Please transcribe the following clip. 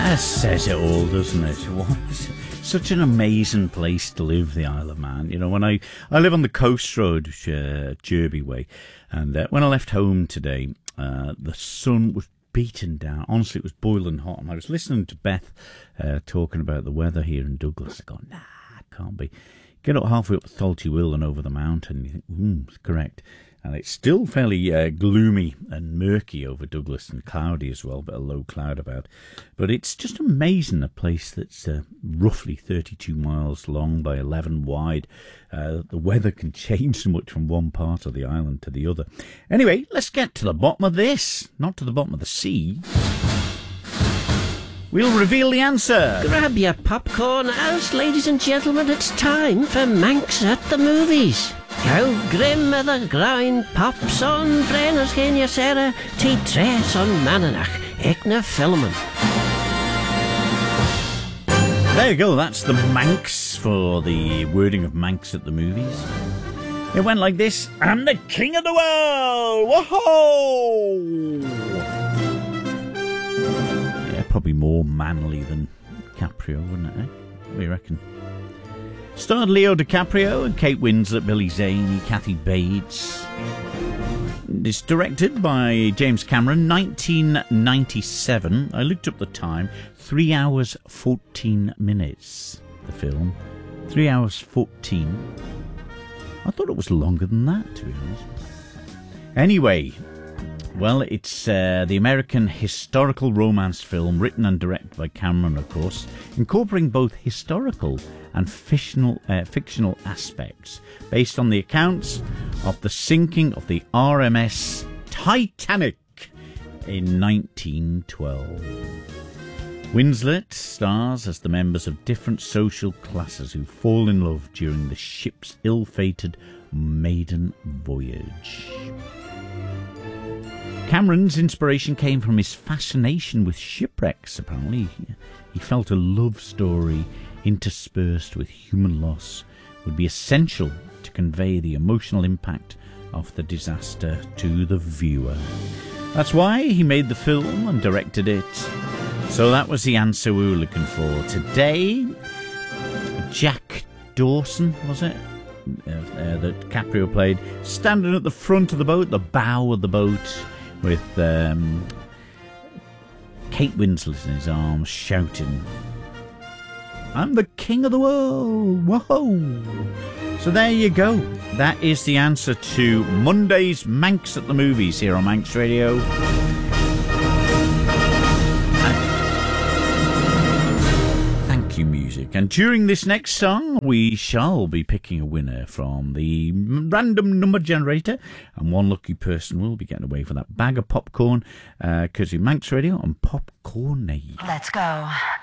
Says it all, doesn't it? Such an amazing place to live, the Isle of Man. You know, when I live on the coast road, Derby way, and when I left home today, the sun was beaten down. Honestly, it was boiling hot, and I was listening to Beth talking about the weather here in Douglas. I go, nah, it can't be. Get up halfway up Tholty Will and over the mountain, and you think, it's correct. And it's still fairly gloomy and murky over Douglas, and cloudy as well, but a low cloud about. But it's just amazing, a place that's roughly 32 miles long by 11 wide. The weather can change so much from one part of the island to the other. Anyway, let's get to the bottom of this. Not to the bottom of the sea. We'll reveal the answer. Grab your popcorn, as ladies and gentlemen, it's time for Manx at the Movies. How grim are the grind pops on Brenner's Kenya Sarah, T Tres on Mananach, Ekna Filman. There you go, that's the Manx for the wording of Manx at the Movies. It went like this: I'm the king of the world! Whoa! Yeah, probably more manly than DiCaprio, wouldn't it? What do you reckon? Starred Leo DiCaprio and Kate Winslet, Billy Zane, Kathy Bates. It's directed by James Cameron, 1997. I looked up the time, 3 hours 14 minutes, the film. 3 hours 14. I thought it was longer than that, to be honest. Anyway, well, it's the American historical romance film, written and directed by Cameron, of course, incorporating both historical and fictional aspects, based on the accounts of the sinking of the RMS Titanic in 1912. Winslet stars as the members of different social classes who fall in love during the ship's ill-fated maiden voyage. Cameron's inspiration came from his fascination with shipwrecks, apparently. He felt a love story interspersed with human loss would be essential to convey the emotional impact of the disaster to the viewer. That's why he made the film and directed it. So that was the answer we were looking for today. Jack Dawson, was it? That DiCaprio played, standing at the front of the boat, the bow of the boat, with Kate Winslet in his arms, shouting, I'm the king of the world! Whoa! So there you go. That is the answer to Monday's Manx at the Movies here on Manx Radio. Thank you, music. And during this next song, we shall be picking a winner from the random number generator, and one lucky person will be getting away for that bag of popcorn, courtesy of Manx Radio and Popcornade. Let's go.